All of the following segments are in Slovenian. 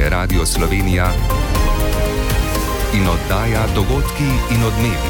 je Radio Slovenija in oddaja Dogodki in odmevi.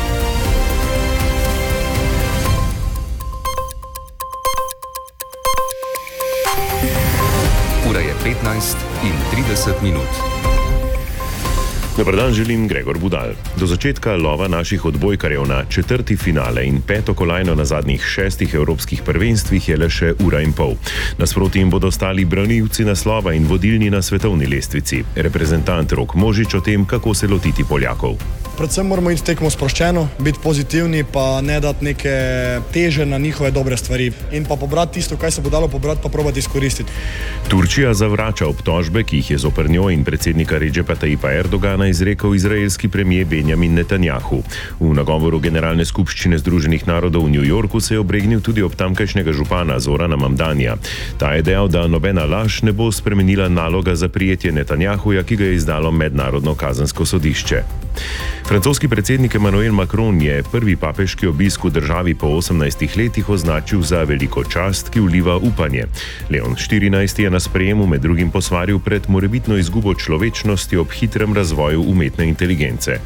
Ura je 15:30. Dobar dan, želim Gregor Budal. Do začetka lova naših odbojkarjev na četrti finale in peto kolajno na zadnjih 6 evropskih prvenstvih je le še ura in pol. Nasproti jim bodo stali branilci naslova in vodilni na svetovni lestvici. Reprezentant Rok Možič o tem, kako se lotiti Poljakov. Predvsem moramo iti tekmo sproščeno, biti pozitivni, pa ne dati neke teže na njihove dobre stvari. In pa pobrati tisto, kaj se bo dalo pobrati, pa probati izkoristiti. Turčija zavrača obtožbe, ki jih je zoper njo in predsednika Redžepa Tayyipa Erdogana izrekel izraelski premijer Benjamin Netanjahu. V nagovoru Generalne skupščine Združenih narodov v New Yorku se je obregnil tudi ob tamkajšnjega župana Zorana Mamdanija. Ta je dejal, da nobena laž ne bo spremenila naloga za prijetje Netanjahuja, ki ga je izdalo Mednarodno kazensko sodišče. Francoski predsednik Emmanuel Macron je prvi papeški obisk v državi po 18 letih označil za veliko čast, ki vliva upanje. Leon XIV je na sprejemu med drugim posvaril pred morebitno izgubo človečnosti ob hitrem razvoju umetne inteligence.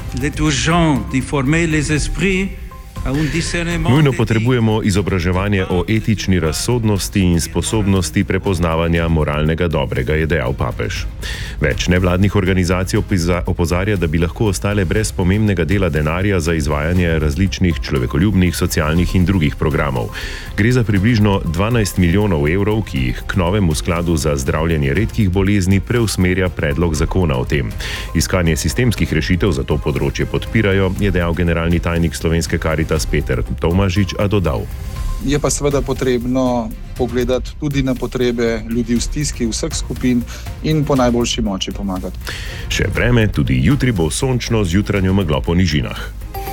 Nujno potrebujemo izobraževanje o etični razsodnosti in sposobnosti prepoznavanja moralnega dobrega, je dejal papež. Več nevladnih organizacij opozarja, da bi lahko ostale brez pomembnega dela denarja za izvajanje različnih človekoljubnih, socialnih in drugih programov. Gre za približno 12 milijonov evrov, ki jih k novemu skladu za zdravljenje redkih bolezni preusmerja predlog zakona o tem. Iskanje sistemskih rešitev za to področje podpirajo, je dejal generalni tajnik Slovenske Karitas Peter Tomažič, a dodal. Je pa seveda potrebno pogledati tudi na potrebe ljudi v stiski vseh skupin in po najboljši moči pomagati. Še vreme, tudi jutri bo sončno z jutranjo meglo po nižinah.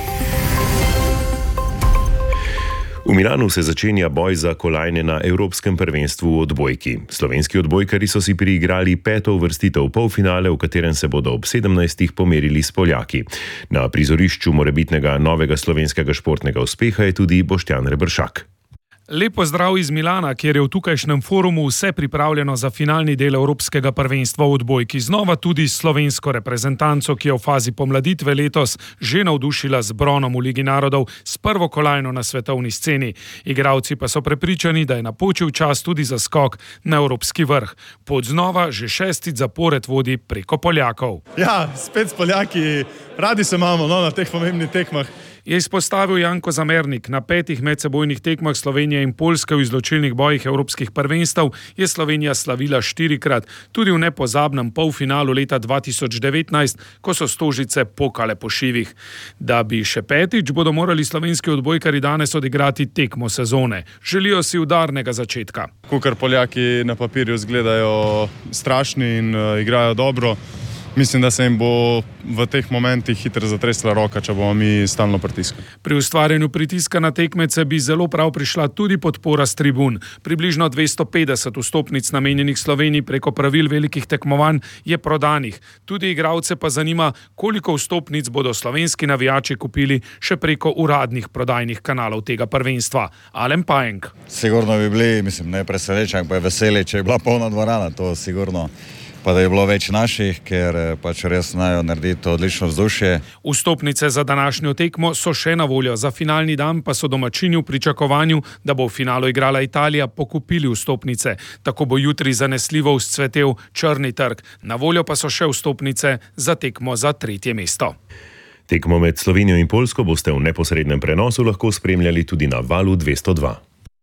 V Milanu se začenja boj za kolajne na Evropskem prvenstvu v odbojki. Slovenski odbojkarji so si priigrali 5. uvrstitev v polfinale, v katerem se bodo ob 17. pomerili s Poljaki. Na prizorišču morebitnega novega slovenskega športnega uspeha je tudi Boštjan Rebršak. Lep pozdrav iz Milana, kjer je v tukajšnjem forumu vse pripravljeno za finalni del Evropskega prvenstva v odbojki. Znova tudi slovensko reprezentanco, ki je v fazi pomladitve letos že navdušila z bronom v Ligi narodov s prvo kolajno na svetovni sceni. Igralci pa so prepričani, da je napočil čas tudi za skok na evropski vrh. Pot znova že 6. zapored vodi preko Poljakov. Ja, spet s Poljaki, radi se imamo na teh pomembnih tekmah. Je izpostavil Janko Zamernik. Na 5 medsebojnih tekmah Slovenije in Poljske v izločilnih bojih evropskih prvenstev je Slovenija slavila 4-krat, tudi v nepozabnem polfinalu leta 2019, ko so Stožice pokale po šivih. Da bi še 5. bodo morali slovenski odbojkarji danes odigrati tekmo sezone. Želijo si udarnega začetka. Kakor Poljaki na papirju izgledajo strašni in igrajo dobro, mislim, da se jim bo v teh momentih hitro zatresla roka, če bomo mi stalno pritiskali. Pri ustvarjanju pritiska na tekmece bi zelo prav prišla tudi podpora s tribun. Približno 250 vstopnic namenjenih Sloveniji preko pravil velikih tekmovanj je prodanih. Tudi igralce pa zanima, koliko vstopnic bodo slovenski navijači kupili še preko uradnih prodajnih kanalov tega prvenstva. Alen Pajenk. Sigurno bi bili, ne presenečen, pa je veseli, če je bila polna dvorana, to sigurno. Pa da je bilo več naših, ker pač res znajo narediti odlično vzdušje. Vstopnice za današnjo tekmo so še na voljo, za finalni dan pa so domačini v pričakovanju, da bo v finalu igrala Italija, pokupili vstopnice. Tako bo jutri zanesljivo vzcvetel črni trg. Na voljo pa so še vstopnice za tekmo za 3. mesto. Tekmo med Slovenijo in Poljsko boste v neposrednem prenosu lahko spremljali tudi na Valu 202.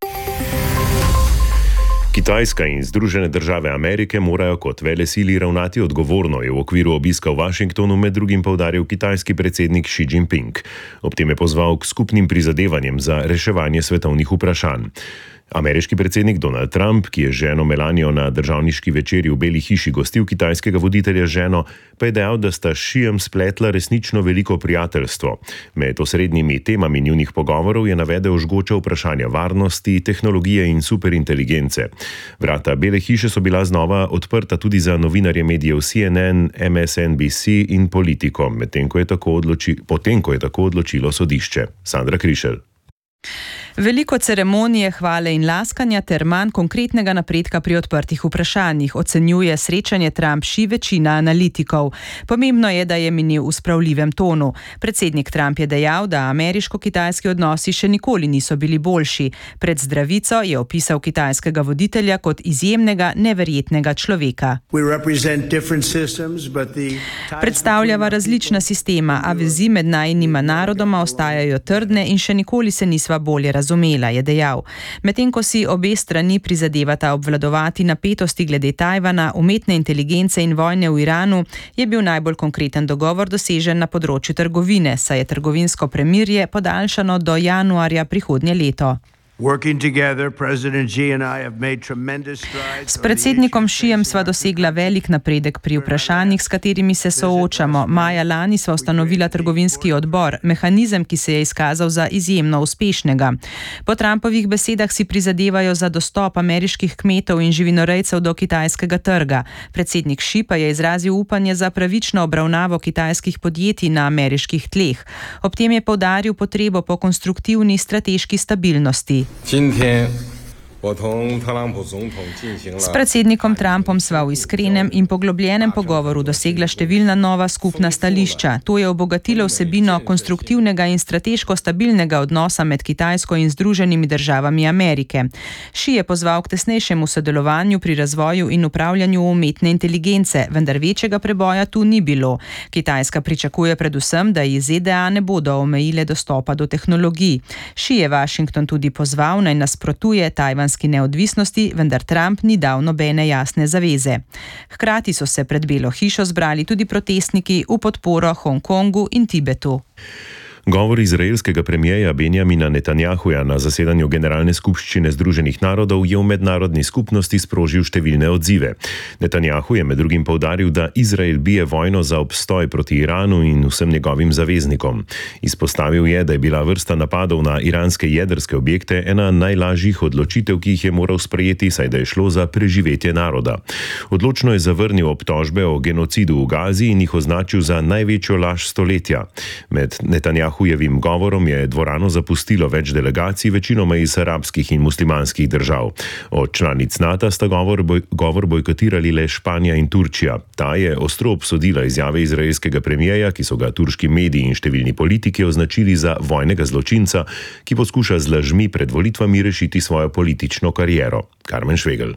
Kitajska in Združene države Amerike morajo kot velesili ravnati odgovorno, je v okviru obiska v Washingtonu med drugim poudaril kitajski predsednik Xi Jinping. Ob tem je pozval k skupnim prizadevanjem za reševanje svetovnih vprašanj. Ameriški predsednik Donald Trump, ki je ženo Melanijo na državniški večerji v Beli hiši gostil kitajskega voditelja ženo, pa je dejal, da sta s Xijem spletla resnično veliko prijateljstvo. Med osrednjimi temami njunih pogovorov je navedel žgoča vprašanja varnosti, tehnologije in superinteligence. Vrata Bele hiše so bila znova odprta tudi za novinarje medijev CNN, MSNBC in Politico, potem ko je tako odločilo sodišče. Sandra Krišelj. Veliko ceremonije, hvale in laskanja ter manj konkretnega napredka pri odprtih vprašanjih, ocenjuje srečanje Trump-Xi večina analitikov. Pomembno je, da je minil v spravljivem tonu. Predsednik Trump je dejal, da ameriško-kitajski odnosi še nikoli niso bili boljši. Pred zdravico je opisal kitajskega voditelja kot izjemnega, neverjetnega človeka. Predstavljava različna sistema, a vezi med najinima narodoma ostajajo trdne in še nikoli se nisva bolje razumela, je dejal. Medtem ko si obe strani prizadevata obvladovati napetosti glede Tajvana, umetne inteligence in vojne v Iranu, je bil najbolj konkreten dogovor dosežen na področju trgovine, saj je trgovinsko premirje podaljšano do januarja prihodnje leto. S predsednikom Xijem sva dosegla velik napredek pri vprašanjih, s katerimi se soočamo. Maja lani sva ustanovila trgovinski odbor, mehanizem, ki se je izkazal za izjemno uspešnega. Po Trumpovih besedah si prizadevajo za dostop ameriških kmetov in živinorejcev do kitajskega trga. Predsednik Xi pa je izrazil upanje za pravično obravnavo kitajskih podjetij na ameriških tleh. Ob tem je poudaril potrebo po konstruktivni strateški stabilnosti. S predsednikom Trumpom sva v iskrenem in poglobljenem pogovoru dosegla številna nova skupna stališča. To je obogatilo vsebino konstruktivnega in strateško stabilnega odnosa med Kitajsko in Združenimi državami Amerike. Xi je pozval k tesnejšemu sodelovanju pri razvoju in upravljanju umetne inteligence, vendar večjega preboja tu ni bilo. Kitajska pričakuje predvsem, da iz ZDA ne bodo omejile dostopa do tehnologij. Xi je Washington tudi pozval, naj nasprotuje tajvanski neodvisnosti, vendar Trump ni dal nobene jasne zaveze. Hkrati so se pred Belo hišo zbrali tudi protestniki v podporo Hongkongu in Tibetu. Govor izraelskega premijeja Benjamina Netanjahuja na zasedanju Generalne skupščine Združenih narodov je v mednarodni skupnosti sprožil številne odzive. Netanjahu je med drugim poudaril, da Izrael bije vojno za obstoj proti Iranu in vsem njegovim zaveznikom. Izpostavil je, da je bila vrsta napadov na iranske jedrske objekte ena najlažjih odločitev, ki jih je moral sprejeti, saj da je šlo za preživetje naroda. Odločno je zavrnil obtožbe o genocidu v Gazi in jih označil za največjo laž stoletja. Med Netanjahujevim govorom je dvorano zapustilo več delegacij, večinoma iz arabskih in muslimanskih držav. Od članic NATO sta govor bojkotirali le Španija in Turčija. Ta je ostro obsodila izjave izraelskega premijeja, ki so ga turški mediji in številni politiki označili za vojnega zločinca, ki poskuša z lažmi pred volitvami rešiti svojo politično kariero. Karmen Švegel.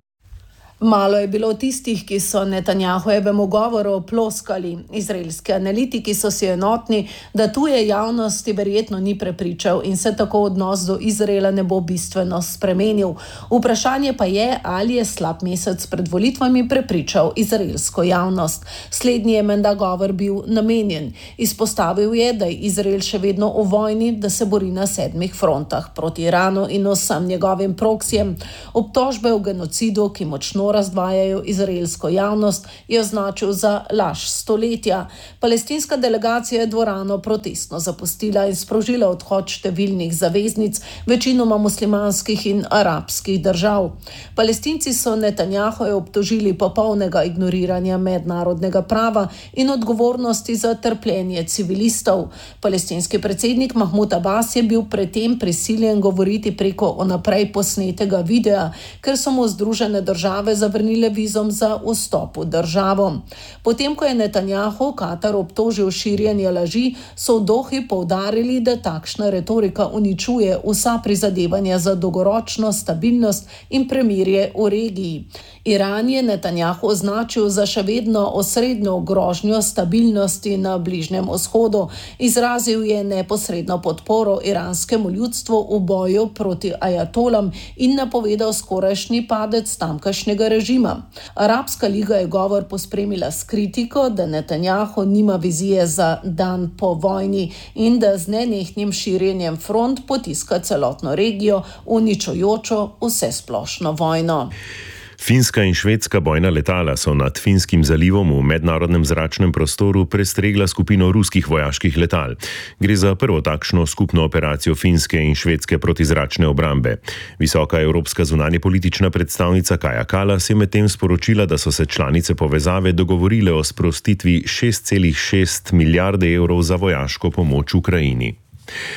Malo je bilo tistih, ki so Netanjahujevemu govoru ploskali. Izraelski analitiki so si enotni, da tuje javnosti verjetno ni prepričal in se tako odnos do Izraela ne bo bistveno spremenil. Vprašanje pa je, ali je slab mesec pred volitvami prepričal izraelsko javnost. Slednji je menda govor bil namenjen. Izpostavil je, da je Izrael še vedno v vojni, da se bori na 7 frontah proti Iranu in vsem njegovim proksijem. Obtožbe o genocidu, ki močno razdvajajo izraelsko javnost, je označil za laž stoletja. Palestinska delegacija je dvorano protestno zapustila in sprožila odhod številnih zaveznic, večinoma muslimanskih in arabskih držav. Palestinci so Netanjahuje obtožili popolnega ignoriranja mednarodnega prava in odgovornosti za trpljenje civilistov. Palestinski predsednik Mahmud Abbas je bil predtem prisiljen govoriti preko vnaprej posnetega videa, ker so mu Združene države zavrnile vizum za vstop v državo. Potem, ko je Netanjahu Katar obtožil širjenje laži, so v Dohi poudarili, da takšna retorika uničuje vsa prizadevanja za dolgoročno stabilnost in premirje v regiji. Iran je Netanjahu označil za še vedno osrednjo grožnjo stabilnosti na Bližnjem vzhodu. Izrazil je neposredno podporo iranskemu ljudstvu v boju proti ajatolam in napovedal skorajšnji padec tamkajšnjega režima. Arabska liga je govor pospremila s kritiko, da Netanjahu nima vizije za dan po vojni in da z nenehnim širjenjem front potiska celotno regijo v uničujočo vsesplošno vojno. Finska in švedska bojna letala so nad Finskim zalivom v mednarodnem zračnem prostoru prestregla skupino ruskih vojaških letal. Gre za prvo takšno skupno operacijo finske in švedske protizračne obrambe. Visoka evropska zunanjepolitična predstavnica Kaja Kallas je medtem sporočila, da so se članice povezave dogovorile o sprostitvi 6,6 milijarde evrov za vojaško pomoč Ukrajini.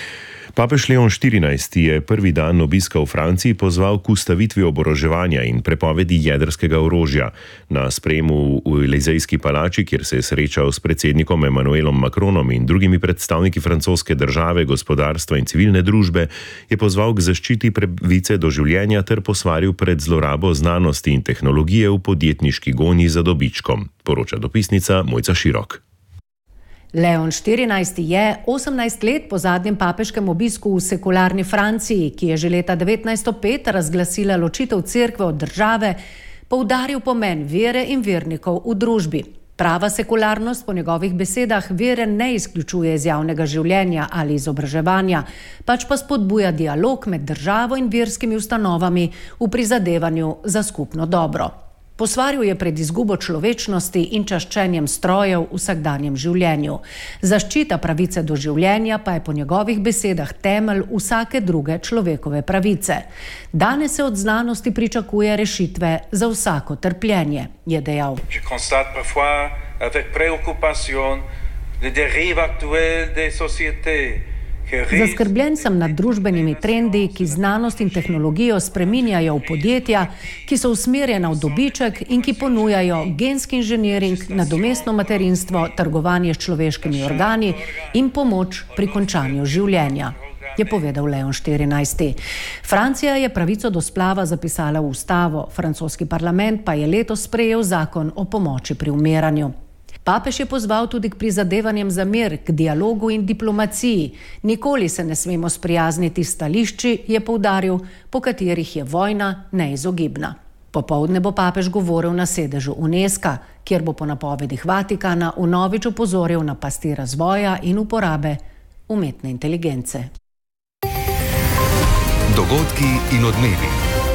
Papež Leon XIV je prvi dan obiska v Franciji pozval k ustavitvi oboroževanja in prepovedi jedrskega orožja. Na sprejemu v Elizejski palači, kjer se je srečal s predsednikom Emmanuelom Macronom in drugimi predstavniki francoske države, gospodarstva in civilne družbe, je pozval k zaščiti pravice do življenja ter posvaril pred zlorabo znanosti in tehnologije v podjetniški gonji za dobičkom, poroča dopisnica Mojca Širok. Leon XIV je 18 let po zadnjem papeškem obisku v sekularni Franciji, ki je že leta 1905 razglasila ločitev cerkve od države, poudaril pomen vere in vernikov v družbi. Prava sekularnost po njegovih besedah vere ne izključuje iz javnega življenja ali izobraževanja, pač pa spodbuja dialog med državo in verskimi ustanovami v prizadevanju za skupno dobro. Posvaril je pred izgubo človečnosti in čaščenjem strojev v vsakdanjem življenju. Zaščita pravice do življenja pa je po njegovih besedah temelj vsake druge človekove pravice. Danes se od znanosti pričakuje rešitve za vsako trpljenje, je dejal. Je constate parfois avec préoccupation les dérives actuelles des sociétés. Zaskrbljen sem nad družbenimi trendi, ki znanost in tehnologijo spreminjajo v podjetja, ki so usmerjena v dobiček in ki ponujajo genski inženiring, nadomestno materinstvo, trgovanje s človeškimi organi in pomoč pri končanju življenja, je povedal Leon XIV. Francija je pravico do splava zapisala v ustavo, francoski parlament pa je letos sprejel zakon o pomoči pri umiranju. Papež je pozval tudi k prizadevanjem za mir, k dialogu in diplomaciji. Nikoli se ne smemo sprijazniti s stališči, je poudaril, po katerih je vojna neizogibna. Popoldne bo papež govoril na sedežu UNESCO, kjer bo po napovedih Vatikana vnovič opozoril na pasti razvoja in uporabe umetne inteligence. Dogodki in odmevi.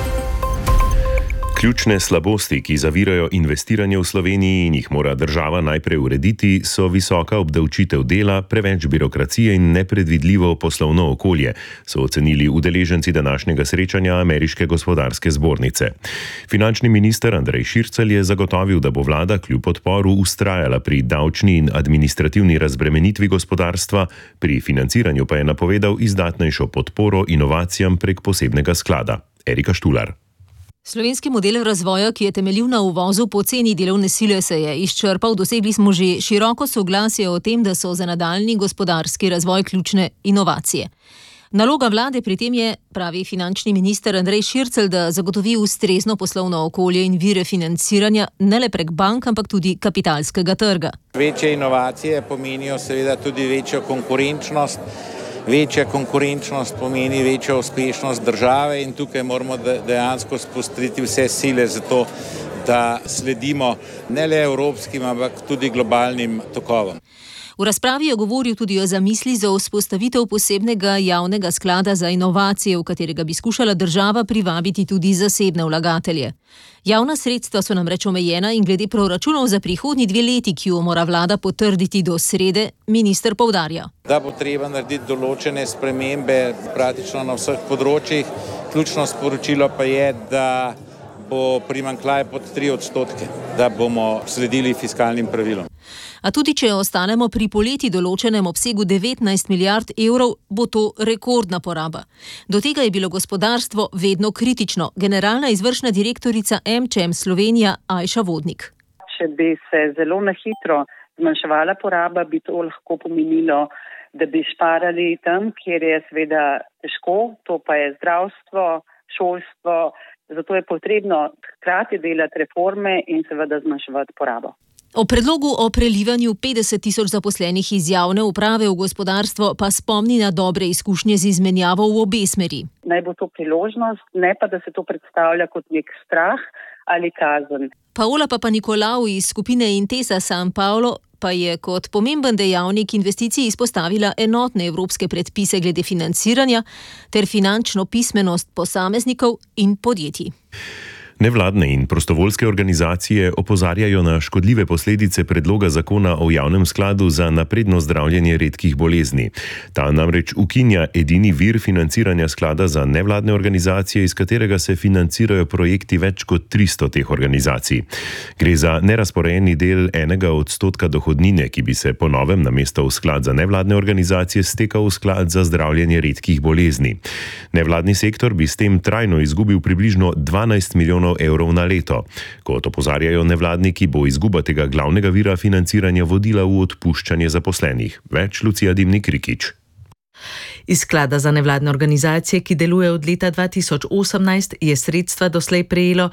Ključne slabosti, ki zavirajo investiranje v Sloveniji in jih mora država najprej urediti, so visoka obdavčitev dela, preveč birokracije in nepredvidljivo poslovno okolje, so ocenili udeleženci današnjega srečanja Ameriške gospodarske zbornice. Finančni minister Andrej Šircelj je zagotovil, da bo vlada kljub odporu vztrajala pri davčni in administrativni razbremenitvi gospodarstva, pri financiranju pa je napovedal izdatnejšo podporo inovacijam prek posebnega sklada. Erika Štular. Slovenski model razvoja, ki je temeljil na uvozu poceni delovne sile, se je izčrpal. Dosegli smo že široko soglasje o tem, da so za nadaljnji gospodarski razvoj ključne inovacije. Naloga vlade pri tem je, pravi finančni minister Andrej Šircelj, da zagotovi ustrezno poslovno okolje in vire financiranja ne le prek bank, ampak tudi kapitalskega trga. Večje inovacije pomenijo seveda tudi večjo konkurenčnost. Večja konkurenčnost pomeni večjo uspešnost države in tukaj moramo dejansko spustiti vse sile za to, da sledimo ne le evropskim, ampak tudi globalnim tokovom. V razpravi je govoril tudi o zamisli za vzpostavitev posebnega javnega sklada za inovacije, v katerega bi skušala država privabiti tudi zasebne vlagatelje. Javna sredstva so namreč omejena in glede proračunov za prihodnji 2 leti, ki jo mora vlada potrditi do srede, minister poudarja. Da bo treba narediti določene spremembe praktično na vseh področjih. Ključno sporočilo pa je, da bo primanjkljaj pod 3%, da bomo sledili fiskalnim pravilom. A tudi če ostanemo pri poleti določenem obsegu 19 milijard evrov, bo to rekordna poraba. Do tega je bilo gospodarstvo vedno kritično. Generalna izvršna direktorica MČM Slovenija Ajša Vodnik. Če bi se zelo na hitro zmanjševala poraba, bi to lahko pomenilo, da bi šparali tam, kjer je seveda težko, to pa je zdravstvo, šolstvo. Zato je potrebno hkrati delati reforme in seveda zmanjševati porabo. O predlogu o prelivanju 50 tisoč zaposlenih iz javne uprave v gospodarstvo pa spomni na dobre izkušnje z izmenjavo v obe smeri. Naj bo to priložnost, ne pa da se to predstavlja kot nek strah ali kazen. Paola Papanikolaou iz skupine Intesa San Paolo pa je kot pomemben dejavnik investicij izpostavila enotne evropske predpise glede financiranja ter finančno pismenost posameznikov in podjetij. Nevladne in prostovoljske organizacije opozarjajo na škodljive posledice predloga zakona o javnem skladu za napredno zdravljenje redkih bolezni. Ta namreč ukinja edini vir financiranja sklada za nevladne organizacije, iz katerega se financirajo projekti več kot 300 teh organizacij. Gre za nerazporejeni del 1% dohodnine, ki bi se po novem namesto v sklad za nevladne organizacije stekal v sklad za zdravljenje redkih bolezni. Nevladni sektor bi s tem trajno izgubil približno 12 milijonov evrov na leto. Kot opozarjajo nevladniki, bo izguba tega glavnega vira financiranja vodila v odpuščanje zaposlenih. Več Lucija Dimnik-Rikić. Iz sklada za nevladne organizacije, ki deluje od leta 2018, je sredstva doslej prejelo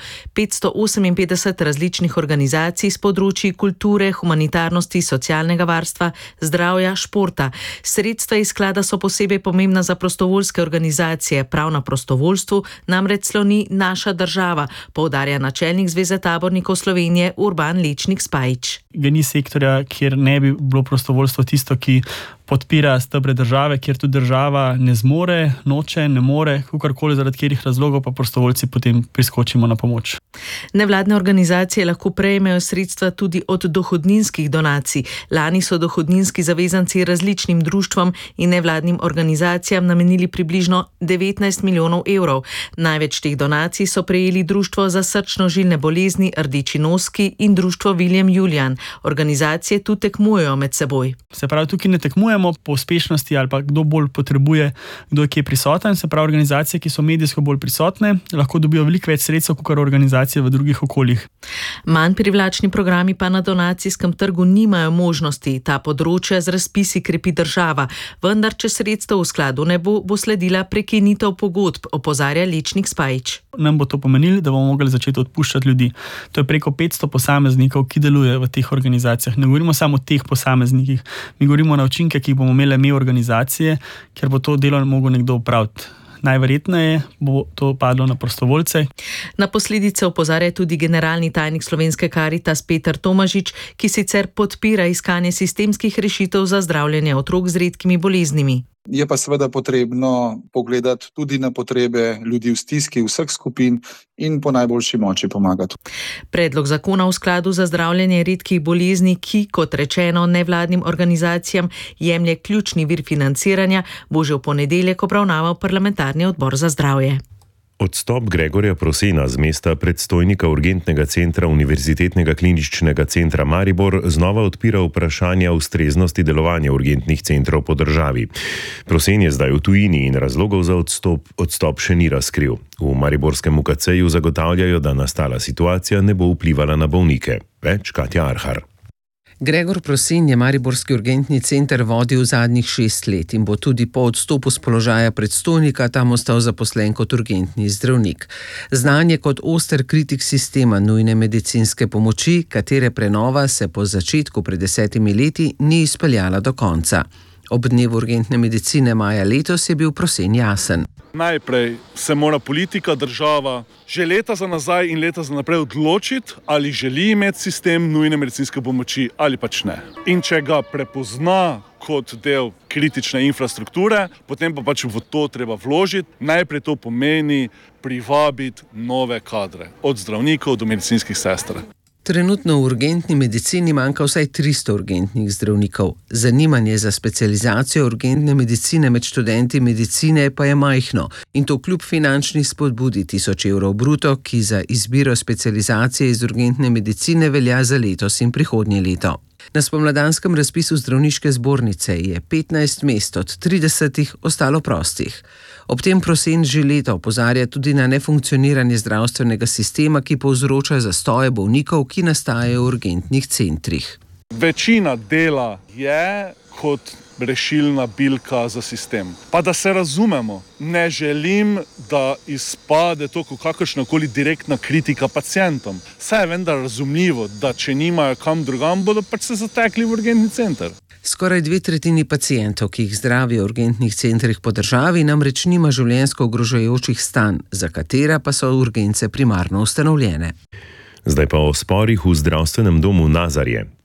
558 različnih organizacij z področji kulture, humanitarnosti, socialnega varstva, zdravja, športa. Sredstva iz sklada so posebej pomembna za prostovoljske organizacije. Prav na prostovoljstvu namreč sloni naša država, poudarja načelnik Zveze tabornikov Slovenije Urban Lečnik-Spajič. Ni sektorja, kjer ne bi bilo prostovoljstvo tisto, ki podpira stebre države, kjer tudi država ne zmore, noče, ne more, kakorkoli zaradi katerih razlogov, pa prostovoljci potem priskočimo na pomoč. Nevladne organizacije lahko prejmejo sredstva tudi od dohodninskih donacij. Lani so dohodninski zavezanci različnim društvom in nevladnim organizacijam namenili približno 19 milijonov evrov. Največ teh donacij so prejeli Društvo za srčno-žilne bolezni Rdeči noski in Društvo Viljem Julijan. Organizacije tu tekmujejo med seboj. Se pravi, tukaj ne tekmujemo po uspešnosti ali pa kdo bolj potrebuje, kdo je kje prisoten. Se pravi, organizacije, ki so medijsko bolj prisotne, lahko dobijo veliko več sredstev kot organizacije v drugih okoljih. Manj privlačni programi pa na donacijskem trgu nimajo možnosti. Ta področja z razpisi krepi država, vendar če sredstev v skladu ne bo, bo sledila prekinitev pogodb, opozarja Lečnik-Spajič. Nam bo to pomenilo, da bomo mogli začeti odpuščati ljudi. To je preko 500 posameznikov, ki delujejo v teh organizacijah. Ne govorimo samo o teh posameznikih, mi govorimo na učinke, ki jih bomo imeli organizacije, ker bo to delo mogel nekdo opraviti. Najverjetneje bo to padlo na prostovoljce. Na posledice opozarja tudi generalni tajnik Slovenske Karitas Peter Tomažič, ki sicer podpira iskanje sistemskih rešitev za zdravljenje otrok z redkimi boleznimi. Je pa seveda potrebno pogledati tudi na potrebe ljudi v stiski vseh skupin in po najboljši moči pomagati. Predlog zakona v skladu za zdravljenje redkih bolezni, ki, kot rečeno, nevladnim organizacijam jemlje ključni vir financiranja, bo že v ponedeljek obravnaval parlamentarni odbor za zdravje. Odstop Gregorja Prosena z mesta predstojnika urgentnega centra Univerzitetnega kliničnega centra Maribor znova odpira vprašanja ustreznosti delovanja urgentnih centrov po državi. Prosen je zdaj v tujini in razlogov za odstop še ni razkril. V mariborskem UKC-ju zagotavljajo, da nastala situacija ne bo vplivala na bolnike. Več Katja Arhar. Gregor Prosen je mariborski urgentni center vodil zadnjih 6 let in bo tudi po odstopu z položaja predstojnika tam ostal zaposlen kot urgentni zdravnik. Znan je kot oster kritik sistema nujne medicinske pomoči, katere prenova se po začetku pred 10 leti ni izpeljala do konca. Ob dnevu urgentne medicine maja letos je bil Prosen jasen. Najprej se mora politika, država že leta za nazaj in leta za naprej odločiti, ali želi imeti sistem nujne medicinske pomoči ali pač ne. In če ga prepozna kot del kritične infrastrukture, potem pa pač v to treba vložiti. Najprej to pomeni privabiti nove kadre, od zdravnikov do medicinskih sester. Trenutno v urgentni medicini manjka vsaj 300 urgentnih zdravnikov. Zanimanje za specializacijo urgentne medicine med študenti medicine pa je majhno in to kljub finančni spodbudi 1000 evrov bruto, ki za izbiro specializacije iz urgentne medicine velja za letos in prihodnje leto. Na spomladanskem razpisu zdravniške zbornice je 15 mest od 30 ostalo prostih. Ob tem Prosen že leta opozarja tudi na nefunkcioniranje zdravstvenega sistema, ki povzroča zastoje bolnikov, ki nastajajo v urgentnih centrih. Večina dela je kot rešilna bilka za sistem. Pa da se razumemo, ne želim, da izpade to kot kakršnakoli direktna kritika pacientom. Saj je vendar razumljivo, da če nimajo kam drugam, bodo pač se zatekli v urgentni center. Skoraj 2/3 pacientov, ki jih zdravijo v urgentnih centrih po državi, namreč nima življenjsko ogrožajočih stanj, za katera pa so urgence primarno ustanovljene. Zdaj pa o sporih v zdravstvenem domu Nazarje.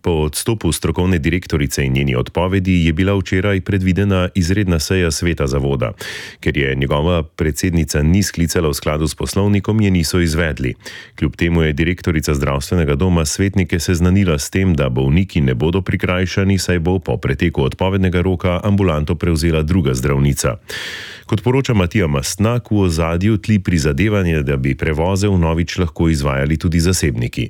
po odstopu strokovne direktorice in njeni odpovedi je bila včeraj predvidena izredna seja sveta zavoda. Ker je njegova predsednica ni sklicala v skladu s poslovnikom, je niso izvedli. Kljub temu je direktorica zdravstvenega doma svetnike seznanila s tem, da bolniki ne bodo prikrajšani, saj bo po preteku odpovednega roka ambulanto prevzela druga zdravnica. Kot poroča Matija Mastnak, v ozadju tli prizadevanje, da bi prevoze vnovič lahko izvajali tudi zasebniki.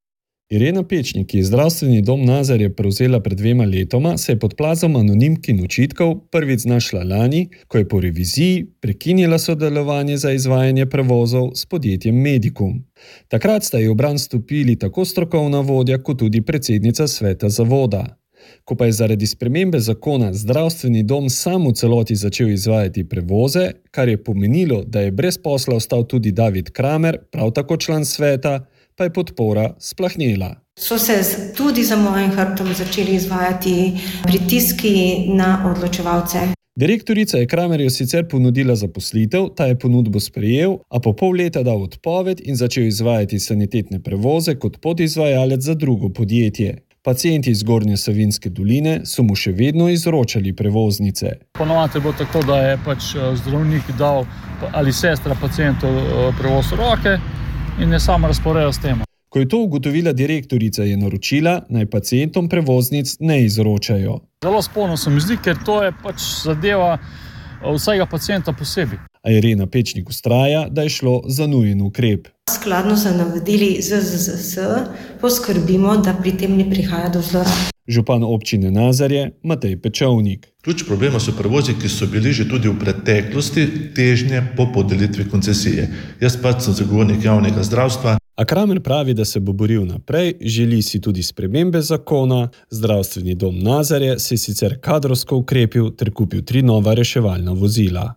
Irena Pečnik, ki je zdravstveni dom Nazarje prevzela pred 2 letoma, se je pod plazom anonimk in očitkov prvič znašla lani, ko je po reviziji prekinila sodelovanje za izvajanje prevozov s podjetjem Medicum. Takrat sta ji v bran stopili tako strokovna vodja kot tudi predsednica sveta zavoda. Ko pa je zaradi spremembe zakona zdravstveni dom sam v celoti začel izvajati prevoze, kar je pomenilo, da je brez posla ostal tudi David Kramer, prav tako član sveta, pa je podpora splahnela. So se tudi za mojim hrbtom začeli izvajati pritiski na odločevalce. Direktorica je Kramerju sicer ponudila zaposlitev, ta je ponudbo sprejel, a po pol leta dal odpoved in začel izvajati sanitetne prevoze kot podizvajalec za drugo podjetje. Pacienti iz Zgornje Savinjske doline so mu še vedno izročali prevoznice. Ponovadi bo tako, da je zdravnik dal ali sestra pacientu prevoz roke in je samo razporejal s tem. Ko je to ugotovila direktorica, je naročila, naj pacientom prevoznic ne izročajo. Zelo sporno se mi zdi, ker to je zadeva vsega pacienta posebej. A Irena Pečnik vztraja, da je šlo za nujen ukrep. Skladno z navodili ZZZS poskrbimo, da pri tem ne prihaja do zlorab. Župan občine Nazarje Matej Pečovnik. Ključ problema so prevozi, ki so bili že tudi v preteklosti težnje po podelitvi koncesije. Jaz sem zagovornik javnega zdravstva. A Kramer pravi, da se bo boril naprej, želi si tudi spremembe zakona. Zdravstveni dom Nazarje se je sicer kadrovsko ukrepil ter kupil 3 nova reševalna vozila.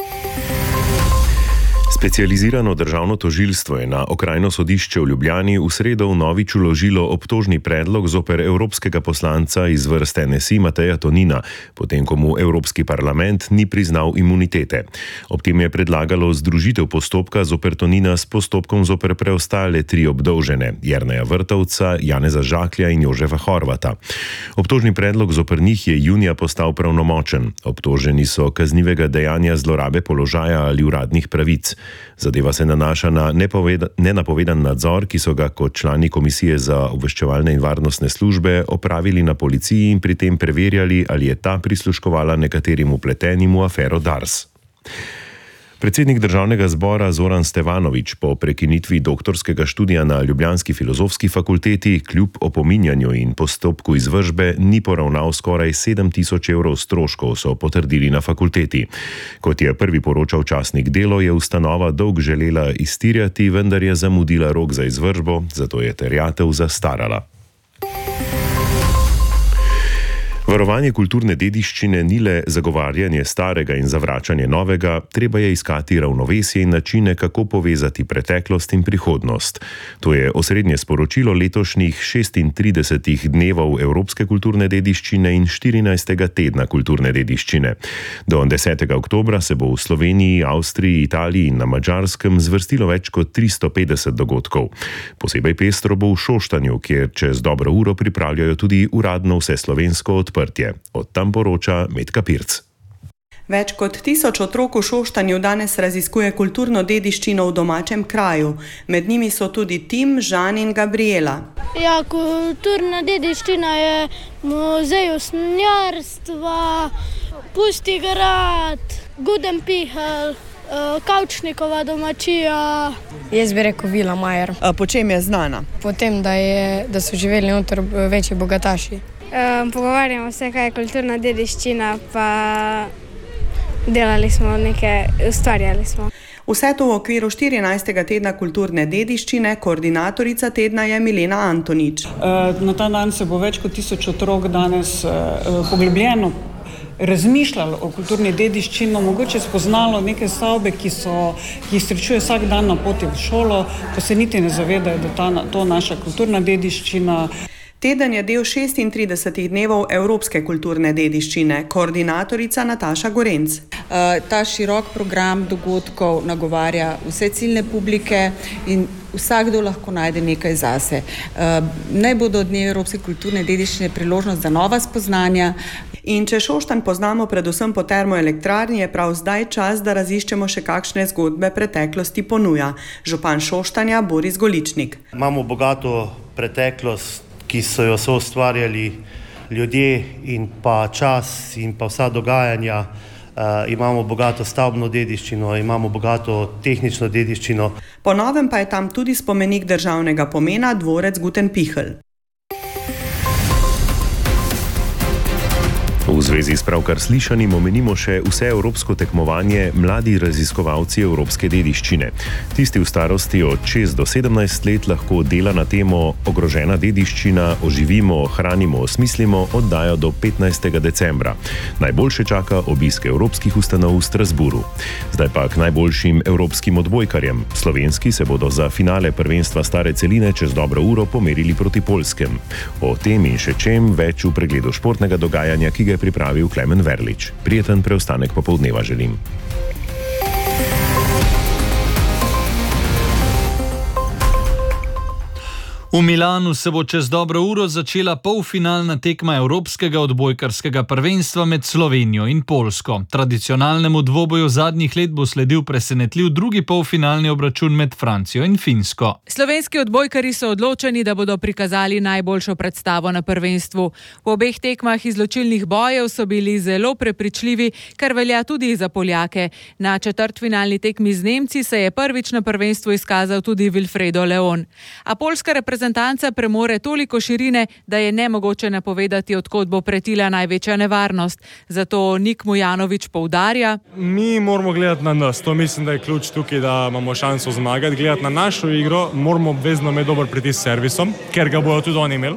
Specializirano državno tožilstvo je na okrajno sodišče v Ljubljani v sredo vnovič vložilo obtožni predlog zoper evropskega poslanca iz vrst NSI Mateja Tonina, potem ko mu Evropski parlament ni priznal imunitete. Ob tem je predlagalo združitev postopka zoper Tonina s postopkom zoper preostale 3 obdolžene, Jerneja Vrtovca, Janeza Žaklja in Jožefa Horvata. Obtožni predlog zoper njih je junija postal pravnomočen. Obtoženi so kaznivega dejanja zlorabe položaja ali uradnih pravic. Zadeva se nanaša na nenapovedan nadzor, ki so ga kot člani Komisije za obveščevalne in varnostne službe opravili na policiji in pri tem preverjali, ali je ta prisluškovala nekaterim vpletenim v afero Dars. Predsednik Državnega zbora Zoran Stevanović po prekinitvi doktorskega študija na ljubljanski filozofski fakulteti kljub opominjanju in postopku izvršbe ni poravnal skoraj 7.000 evrov stroškov, so potrdili na fakulteti. Kot je prvi poročal časnik Delo, je ustanova dolg želela iztirjati, vendar je zamudila rok za izvršbo, zato je terjatev zastarala. Varovanje kulturne dediščine ni le zagovarjanje starega in zavračanje novega, treba je iskati ravnovesje in načine, kako povezati preteklost in prihodnost. To je osrednje sporočilo letošnjih 36 dnevov Evropske kulturne dediščine in 14. tedna kulturne dediščine. Do 10. oktobra se bo v Sloveniji, Avstriji, Italiji in na Madžarskem zvrstilo več kot 350 dogodkov. Posebej pestro bo v Šoštanju, kjer čez dobro uro pripravljajo tudi uradno vseslovensko odprtje. Od tam poroča Metka Pirc. Več kot 1000 otrok v Šoštanju danes raziskuje kulturno dediščino v domačem kraju. Med njimi so tudi Tim, Žan in Gabriela. Ja, kulturna dediščina je muzej usnjarstva, Pusti grad, Gudenpihel, Kavčnikova domačija. Jaz bi rekel Vila Majer. Po čem je znana? Po tem, da so živeli noter večji bogataši. Pogovarjamo se, kaj je kulturna dediščina, pa delali smo ustvarjali smo. Vse to v okviru 14. tedna kulturne dediščine, koordinatorica tedna je Milena Antonič. Na ta dan se bo več kot 1000 otrok danes poglobljeno razmišljalo o kulturni dediščini, mogoče spoznalo neke stavbe, ki jih srečuje vsak dan na poti v šolo, pa se niti ne zavedajo, da je to naša kulturna dediščina. Teden je del 36 dnevov Evropske kulturne dediščine, koordinatorica Nataša Gorenc. Ta širok program dogodkov nagovarja vse ciljne publike in vsakdo lahko najde nekaj zase. Naj bodo dnevi evropske kulturne dediščine priložnost za nova spoznanja. In če Šoštanj poznamo predvsem po termoelektrarni, je prav zdaj čas, da raziščemo še kakšne zgodbe preteklosti ponuja. Župan Šoštanja Boris Goličnik. Imamo bogato preteklost, ki so jo soustvarjali ljudje in pa čas in pa vsa dogajanja. Imamo bogato stavbno dediščino, imamo bogato tehnično dediščino. Po novem pa je tam tudi spomenik državnega pomena, dvorec Gutenpichel. V zvezi s pravkar slišanim omenimo še vseevropsko tekmovanje Mladi raziskovalci evropske dediščine. Tisti v starosti od 6 do 17 let lahko dela na temo Ogrožena dediščina, oživimo, ohranimo, osmislimo oddajo do 15. decembra. Najboljše čaka obisk evropskih ustanov v Strasburu. Zdaj pa k najboljšim evropskim odbojkarjem. Slovenski se bodo za finale prvenstva Stare celine čez dobro uro pomerili proti Poljskem. O tem in še čem več v pregledu športnega dogajanja, ki ga je pripravil Klemen Verlič. Prijeten preostanek popoldneva želim. V Milanu se bo čez dobro uro začela polfinalna tekma Evropskega odbojkarskega prvenstva med Slovenijo in Poljsko. Tradicionalnemu dvoboju zadnjih let bo sledil presenetljiv drugi polfinalni obračun med Francijo in Finsko. Slovenski odbojkarji so odločeni, da bodo prikazali najboljšo predstavo na prvenstvu. V obeh tekmah izločilnih bojev so bili zelo prepričljivi, kar velja tudi za Poljake. Na četrtfinalni tekmi z Nemci se je prvič na prvenstvu izkazal tudi Wilfredo Leon. A poljska reprezentanca premore toliko širine, da je nemogoče napovedati, od kod bo pretila največja nevarnost. Zato Nik Mujanović poudarja: Mi moramo gledati na nas. To mislim, da je ključ tukaj, da imamo šanso zmagati. Gledati na našo igro, moramo obvezno imeti dober pritisk s servisom, ker ga bojo tudi oni imeli.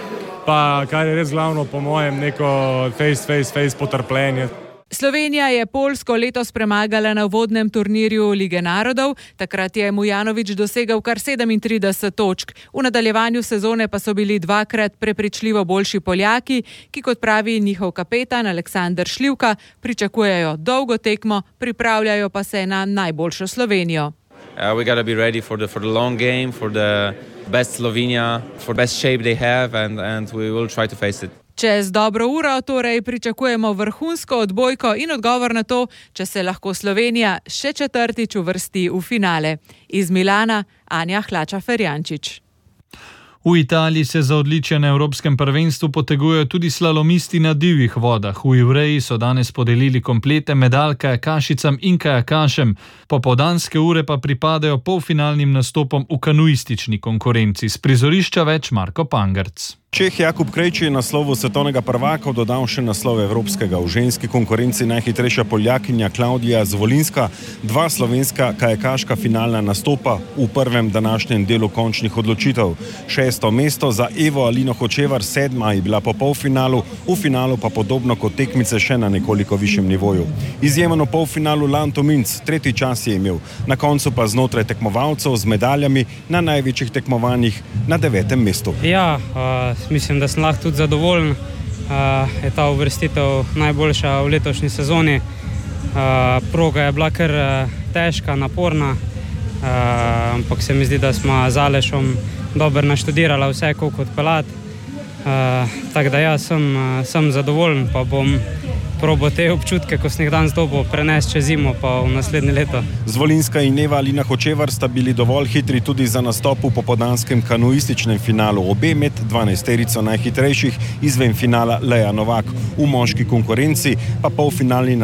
Pa kar je res glavno, po mojem, neko face potrpljenje. Slovenija je Poljsko letos premagala na uvodnem turnirju Lige narodov. Takrat je Mujanović dosegal kar 37 točk. V nadaljevanju sezone pa so bili dvakrat prepričljivo boljši Poljaki, ki, kot pravi njihov kapetan Aleksander Šljivka, pričakujejo dolgo tekmo, pripravljajo pa se na najboljšo Slovenijo. We gotta be ready for the long game, for the best Slovenia, for the best shape they have and we will try to face it. Čez dobro uro torej pričakujemo vrhunsko odbojko in odgovor na to, če se lahko Slovenija še četrtič uvrsti v finale. Iz Milana, Anja Hlača-Ferjančič. V Italiji se za odličje na Evropskem prvenstvu potegujejo tudi slalomisti na divjih vodah. V Ivreji so danes podelili komplete medalj kajakašicam in kajakašem. Popoldanske ure pa pripadajo polfinalnim nastopom v kanuistični konkurenci. Z prizorišča več Marko Pangerc. Čeh Jakub Krejči je naslovu svetovnega prvaka dodal še naslov evropskega. V ženski konkurenci najhitrejša Poljakinja Klaudija Zvolinska, 2 slovenska kajakaška finalna nastopa v prvem današnjem delu končnih odločitev. 6. mesto za Evo Alino Hočevar, 7. je bila po polfinalu, v finalu pa podobno kot tekmice še na nekoliko višjem nivoju. Izjemen v polfinalu Lanto Minc, 3. čas je imel, na koncu pa znotraj tekmovalcev z medaljami na največjih tekmovanjih na 9. mestu. Ja, mislim, da sem lahko tudi zadovoljen. Je ta uvrstitev najboljša v letošnji sezoni. Proga je bila kar težka, naporna, ampak se mi zdi, da smo z Alešom dobro naštudirali vse, koliko odpeljati. Tako da ja, sem zadovoljen, pa bom probal te občutke, ko sem jih danes dobil, prenesti čez zimo pa v naslednje leto. Zvolinska in Eva Alina Hočevar sta bili dovolj hitri tudi za nastop v popoldanskem kanuističnem finalu. Obe med 12-terico najhitrejših, izven finala Leja Novak. V moški konkurenci pa polfinalni